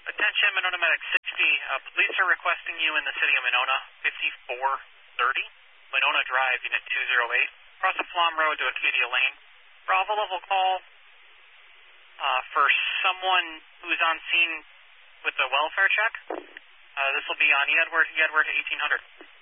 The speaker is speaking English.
Attention, Monona Medic 60. Police are requesting you in the city of Monona, 5430. Monona Drive, Unit 208. Across the Flom Road to Acadia Lane. Bravo level call for someone who's on scene with a welfare check. This will be on Edward 1800.